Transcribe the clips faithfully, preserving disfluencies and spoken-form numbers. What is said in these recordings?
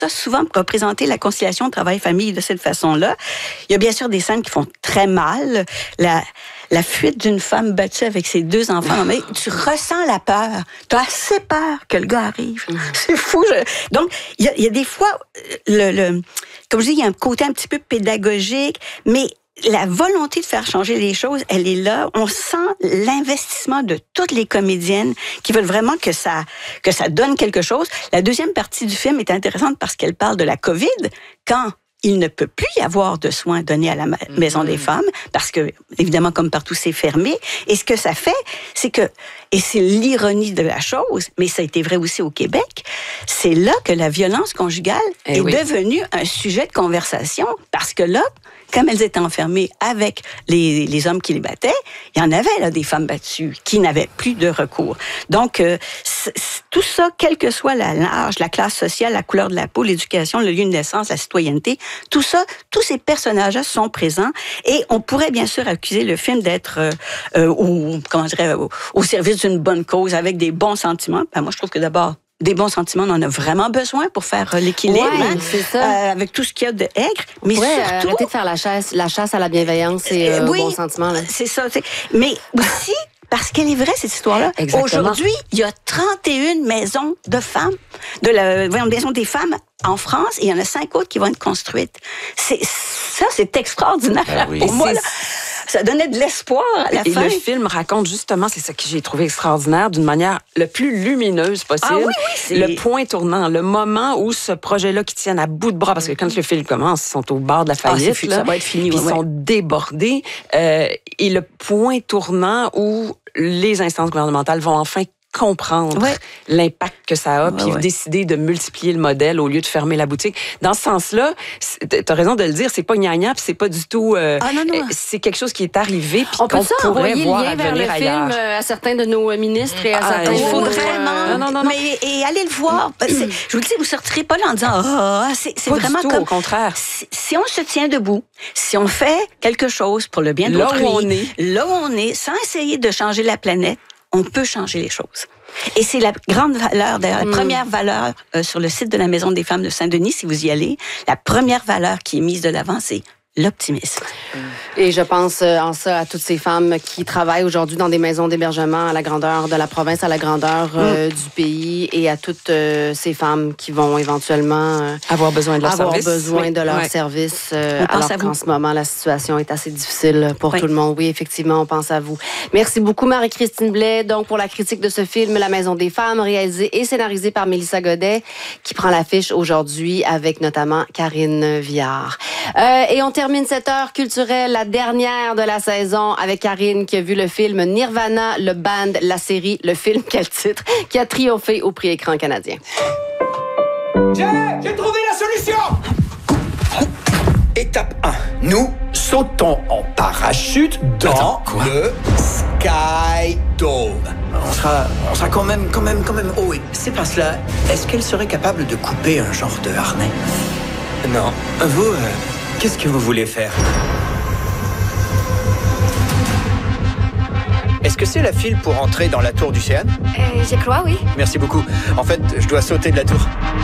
souvent représenter la conciliation travail-famille de cette façon-là. Il y a bien sûr des scènes qui font très mal. La, la fuite d'une femme battue avec ses deux enfants. Mais tu ressens la peur. Tu as assez peur que le gars arrive. C'est fou. Je... Donc, il y, a, il y a des fois, le, le, comme je dis, il y a un côté un petit peu pédagogique, mais la volonté de faire changer les choses, elle est là. On sent l'investissement de toutes les comédiennes qui veulent vraiment que ça, que ça donne quelque chose. La deuxième partie du film est intéressante parce qu'elle parle de la COVID, quand il ne peut plus y avoir de soins donnés à la Maison des femmes, parce que, évidemment, comme partout, c'est fermé. Et ce que ça fait, c'est que, et c'est l'ironie de la chose, mais ça a été vrai aussi au Québec, c'est là que la violence conjugale eh est oui. devenue un sujet de conversation, parce que là, comme elles étaient enfermées avec les, les hommes qui les battaient, il y en avait là des femmes battues qui n'avaient plus de recours. Donc, euh, c'est, c'est, tout ça, quelle que soit la l'âge, la classe sociale, la couleur de la peau, l'éducation, le lieu de naissance, la citoyenneté, tout ça, tous ces personnages-là sont présents et on pourrait bien sûr accuser le film d'être euh, euh, au, comment je dirais, au, au service d'une bonne cause avec des bons sentiments. Ben, moi, je trouve que d'abord, des bons sentiments, on en a vraiment besoin pour faire l'équilibre, ouais, hein, c'est ça. Euh, avec tout ce qu'il y a de aigre. Mais ouais, surtout, arrêter de faire la chasse, la chasse à la bienveillance et euh, oui, aux bons sentiments. Là. C'est ça. C'est... Mais aussi, parce qu'elle est vraie, cette histoire-là. Exactement. Aujourd'hui, il y a trente et une maisons de femmes, de la voyons, maison des femmes en France, et il y en a cinq autres qui vont être construites. C'est, ça, c'est extraordinaire ah oui. pour moi. Là. Ça donnait de l'espoir à la et fin. Et le film raconte justement, c'est ça que j'ai trouvé extraordinaire, d'une manière le plus lumineuse possible. Ah oui, oui, c'est... Le point tournant, le moment où ce projet-là qui tiennent à bout de bras, parce que quand le film commence, ils sont au bord de la faillite. Ah, c'est là, ça va être fini. Puis ouais, ils sont ouais. débordés. Euh, et le point tournant où les instances gouvernementales vont enfin comprendre ouais. l'impact que ça a, ouais, puis ouais. décider de multiplier le modèle au lieu de fermer la boutique. Dans ce sens-là, t'as raison de le dire, c'est pas gnagna, puis c'est pas du tout... Euh, ah, non, non. C'est quelque chose qui est arrivé, puis qu'on pourrait voir à venir ailleurs. Film à certains de nos ministres et à ah, certains... Il faudrait, vraiment. Non, non, non, mais et allez le voir. C'est, je vous le dis, vous sortirez pas là en disant ah, oh, c'est, c'est pas vraiment du tout, comme... au contraire. Si, si on se tient debout, si on fait quelque chose pour le bien là d'autrui, où on est. là où on est, sans essayer de changer la planète, on peut changer les choses. Et c'est la grande valeur, d'ailleurs, la mmh. première valeur euh, sur le site de la Maison des femmes de Saint-Denis, si vous y allez, la première valeur qui est mise de l'avant, c'est l'optimisme. Et je pense en ça à toutes ces femmes qui travaillent aujourd'hui dans des maisons d'hébergement à la grandeur de la province, à la grandeur euh, mmh. du pays, et à toutes euh, ces femmes qui vont éventuellement euh, avoir besoin de leur avoir service. besoin oui. de leur ouais. service, euh, alors qu'en ce moment, la situation est assez difficile pour oui. tout le monde. Oui, effectivement, on pense à vous. Merci beaucoup, Marie-Christine Blais, donc pour la critique de ce film, La Maison des femmes, réalisé et scénarisé par Mélissa Godet, qui prend l'affiche aujourd'hui avec notamment Karine Viard. Euh, et on termine cette heure culturelle, la dernière de la saison, avec Karine qui a vu le film Nirvana, le band, la série, le film, quel titre, qui a triomphé au prix Écran canadien. J'ai, j'ai trouvé la solution! Étape un. Nous sautons en parachute dans Attends, le Sky Dome. On sera, on sera quand même, quand même, quand même haut. Et c'est pas cela. Est-ce qu'elle serait capable de couper un genre de harnais? Non. Vous, euh, qu'est-ce que vous voulez faire? Est-ce que c'est la file pour entrer dans la tour du Céan? Euh, je crois, oui. Merci beaucoup. En fait, je dois sauter de la tour.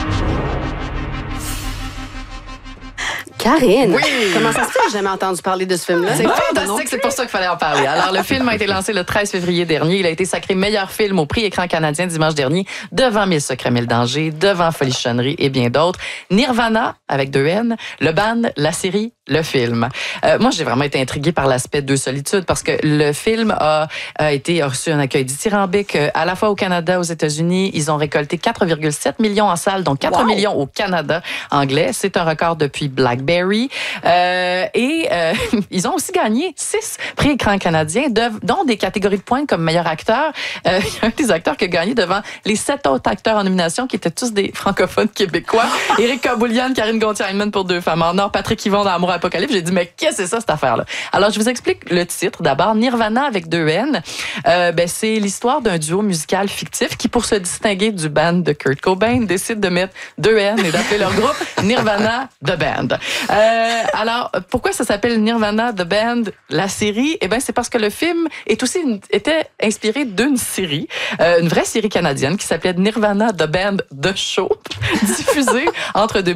Karine, oui. Comment ça se fait que j'ai jamais entendu parler de ce film-là? C'est fantastique, c'est pour ça qu'il fallait en parler. Alors, le film a été lancé le treize février dernier. Il a été sacré meilleur film au prix Écran canadien dimanche dernier, devant Mille secrets, mille dangers, devant Folichonnerie et bien d'autres. Nirvana, avec deux N, le band, la série, le film. Euh, moi, j'ai vraiment été intriguée par l'aspect de solitude parce que le film a, a été a reçu un accueil dithyrambique à la fois au Canada, aux États-Unis. Ils ont récolté quatre virgule sept millions en salle, donc quatre wow. millions au Canada anglais. C'est un record depuis Blackberry. Euh, et euh, ils ont aussi gagné six prix Écran canadien, de, dont des catégories de pointe comme meilleur acteur. Euh, il y a un des acteurs qui a gagné devant les sept autres acteurs en nomination qui étaient tous des francophones québécois. Éric Caboulian, Karine Gontier-Heinemann pour Deux femmes en or, Patrick Yvon dans Amour Apocalypse. J'ai dit, mais qu'est-ce que c'est ça, cette affaire-là? Alors, je vous explique le titre. D'abord, Nirvana avec deux N. Euh, ben, c'est l'histoire d'un duo musical fictif qui, pour se distinguer du band de Kurt Cobain, décide de mettre deux N et d'appeler leur groupe Nirvana The Band. Euh, alors, pourquoi ça s'appelle Nirvana The Band, la série? Eh bien, c'est parce que le film est aussi une, était inspiré d'une série, euh, une vraie série canadienne qui s'appelait Nirvana The Band The Show, diffusée entre deux